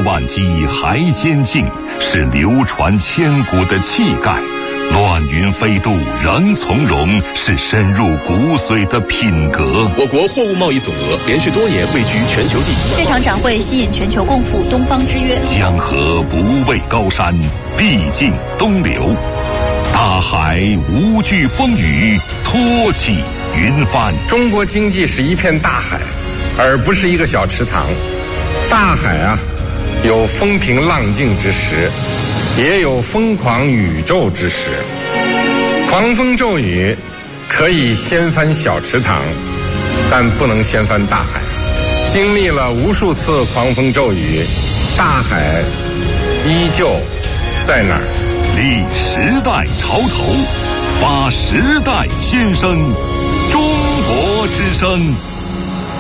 万机还坚劲，是流传千古的气概；乱云飞渡仍从容，是深入骨髓的品格。 我国货物贸易总额连续多年位居全球第一。 这场展会吸引全球共赴东方之约。 江河不畏高山，毕竟东流；大海无惧风雨，托起云帆。 中国经济是一片大海，而不是一个小池塘。大海啊，有风平浪静之时，也有疯狂宇宙之时。狂风骤雨可以掀翻小池塘，但不能掀翻大海。经历了无数次狂风骤雨，大海依旧在那儿。 立时代潮头，发时代先声，中国之声。